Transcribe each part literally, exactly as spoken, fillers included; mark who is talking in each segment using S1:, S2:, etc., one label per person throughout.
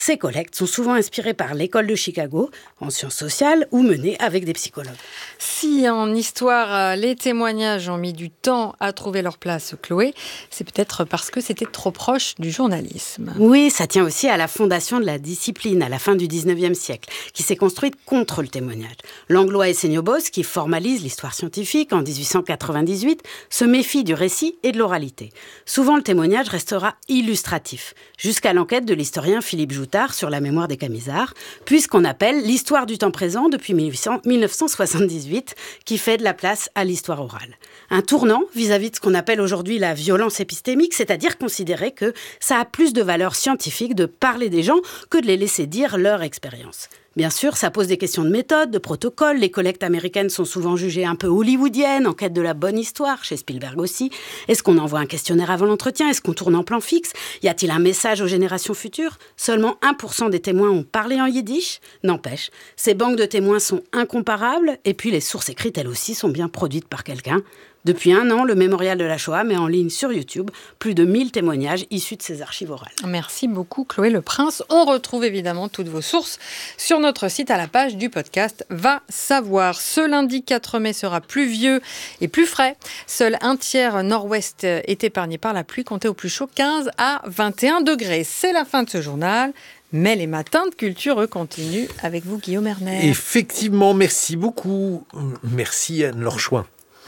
S1: Ces collectes sont souvent inspirées par l'école de Chicago, en sciences sociales, ou menées avec des psychologues.
S2: Si en histoire, les témoignages ont mis du temps à trouver leur place, Chloé, c'est peut-être parce que c'était trop proche du journalisme.
S1: Oui, ça tient aussi à la fondation de la discipline à la fin du dix-neuvième siècle, qui s'est construite contre le témoignage. Langlois et Seignobos, qui formalisent l'histoire scientifique en dix-huit cent quatre-vingt-dix-huit, se méfient du récit et de l'oralité. Souvent, le témoignage restera illustratif, jusqu'à l'enquête de l'historien Philippe Joutard sur la mémoire des Camisards, puisqu'on appelle l'histoire du temps présent depuis mille neuf cent soixante-dix-huit, qui fait de la place à l'histoire orale. Un tournant vis-à-vis de ce qu'on appelle aujourd'hui la violence épistémique, c'est-à-dire considérer que ça a plus de valeur scientifique de parler des gens que de les laisser dire leur expérience. Bien sûr, ça pose des questions de méthode, de protocole. Les collectes américaines sont souvent jugées un peu hollywoodiennes, en quête de la bonne histoire, chez Spielberg aussi. Est-ce qu'on envoie un questionnaire avant l'entretien ? Est-ce qu'on tourne en plan fixe ? Y a-t-il un message aux générations futures ? Seulement un pour cent des témoins ont parlé en yiddish ? N'empêche, ces banques de témoins sont incomparables, et puis les sources écrites, elles aussi, sont bien produites par quelqu'un. Depuis un an, le Mémorial de la Shoah met en ligne sur YouTube plus de mille témoignages issus de ces archives orales.
S2: Merci beaucoup Chloé Le Prince. On retrouve évidemment toutes vos sources sur notre site à la page du podcast Va savoir. Ce lundi quatre mai sera pluvieux et plus frais. Seul un tiers nord-ouest est épargné par la pluie, comptez au plus chaud quinze à vingt et un degrés. C'est la fin de ce journal. Mais les matins de culture, eux, continuent avec vous, Guillaume Erner.
S3: Effectivement, merci beaucoup. Merci Anne-Laure Chouin.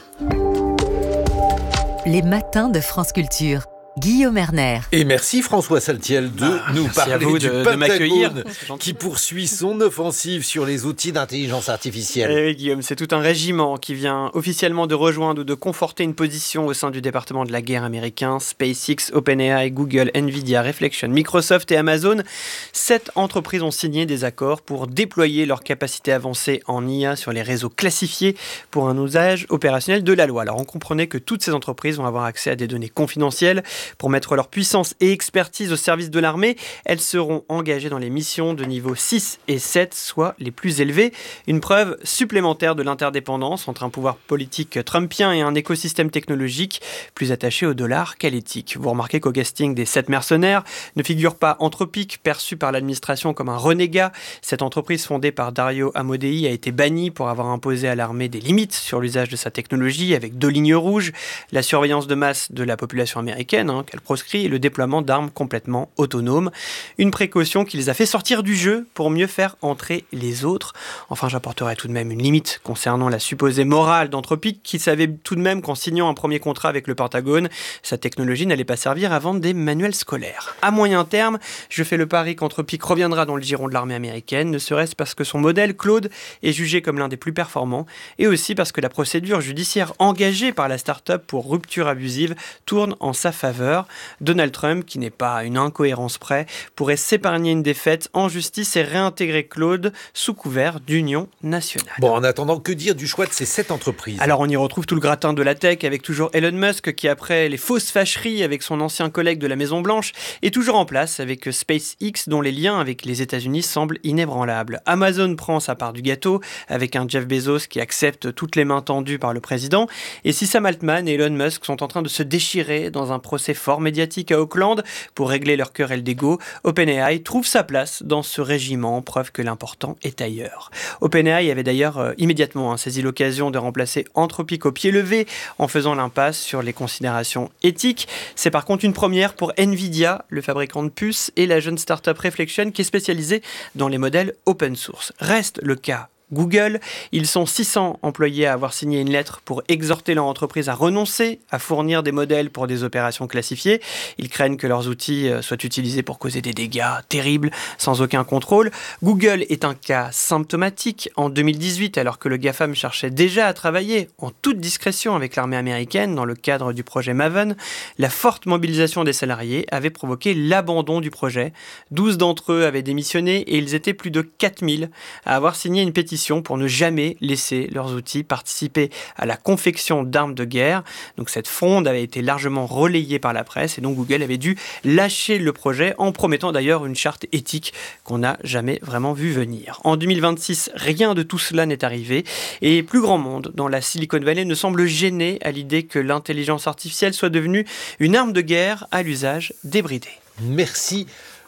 S4: Les matins de France Culture. Guillaume Erner.
S3: Et merci François Saltiel de
S5: ah,
S3: nous parler
S5: de,
S3: du
S5: de
S3: Pentagone qui poursuit son offensive sur les outils d'intelligence artificielle.
S5: Eh oui, Guillaume, c'est tout un régiment qui vient officiellement de rejoindre ou de conforter une position au sein du département de la guerre américain. SpaceX, OpenAI, Google, Nvidia, Reflection, Microsoft et Amazon. Sept entreprises ont signé des accords pour déployer leurs capacités avancées en I A sur les réseaux classifiés pour un usage opérationnel de la loi. Alors on comprenait que toutes ces entreprises vont avoir accès à des données confidentielles. Pour mettre leur puissance et expertise au service de l'armée, elles seront engagées dans les missions de niveau six et sept, soit les plus élevées. Une preuve supplémentaire de l'interdépendance entre un pouvoir politique trumpien et un écosystème technologique plus attaché au dollar qu'à l'éthique. Vous remarquez qu'au casting des sept mercenaires ne figure pas Anthropic, perçu par l'administration comme un renégat. Cette entreprise fondée par Dario Amodei a été bannie pour avoir imposé à l'armée des limites sur l'usage de sa technologie avec deux lignes rouges, la surveillance de masse de la population américaine, hein, qu'elle proscrit, et le déploiement d'armes complètement autonomes. Une précaution qui les a fait sortir du jeu pour mieux faire entrer les autres. Enfin, j'apporterai tout de même une limite concernant la supposée morale d'Anthropic, qui savait tout de même qu'en signant un premier contrat avec le Pentagone, sa technologie n'allait pas servir à vendre des manuels scolaires. À moyen terme, je fais le pari qu'Anthropic reviendra dans le giron de l'armée américaine, ne serait-ce parce que son modèle, Claude, est jugé comme l'un des plus performants, et aussi parce que la procédure judiciaire engagée par la start-up pour rupture abusive tourne en sa faveur. Donald Trump, qui n'est pas à une incohérence près, pourrait s'épargner une défaite en justice et réintégrer Claude sous couvert d'union nationale.
S3: Bon, en attendant, que dire du choix de ces sept entreprises ?
S5: Alors, on y retrouve tout le gratin de la tech avec toujours Elon Musk qui, après les fausses fâcheries avec son ancien collègue de la Maison-Blanche, est toujours en place avec SpaceX dont les liens avec les États-Unis semblent inébranlables. Amazon prend sa part du gâteau avec un Jeff Bezos qui accepte toutes les mains tendues par le président. Et si Sam Altman et Elon Musk sont en train de se déchirer dans un procès fort médiatique à Auckland pour régler leur querelle d'ego, OpenAI trouve sa place dans ce régiment, preuve que l'important est ailleurs. OpenAI avait d'ailleurs euh, immédiatement hein, saisi l'occasion de remplacer Anthropic au pied levé en faisant l'impasse sur les considérations éthiques. C'est par contre une première pour Nvidia, le fabricant de puces, et la jeune start-up Reflection qui est spécialisée dans les modèles open source. Reste le cas Google. Ils sont six cents employés à avoir signé une lettre pour exhorter leur entreprise à renoncer à fournir des modèles pour des opérations classifiées. Ils craignent que leurs outils soient utilisés pour causer des dégâts terribles sans aucun contrôle. Google est un cas symptomatique. En deux mille dix-huit, alors que le GAFAM cherchait déjà à travailler en toute discrétion avec l'armée américaine dans le cadre du projet Maven, la forte mobilisation des salariés avait provoqué l'abandon du projet. douze d'entre eux avaient démissionné et ils étaient plus de quatre mille à avoir signé une pétition pour ne jamais laisser leurs outils participer à la confection d'armes de guerre. Donc cette fronde avait été largement relayée par la presse et donc Google avait dû lâcher le projet en promettant d'ailleurs une charte éthique qu'on n'a jamais vraiment vu venir. En deux mille vingt-six, rien de tout cela n'est arrivé et plus grand monde dans la Silicon Valley ne semble gêné à l'idée que l'intelligence artificielle soit devenue une arme de guerre à l'usage débridé.
S3: Merci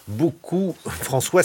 S3: beaucoup François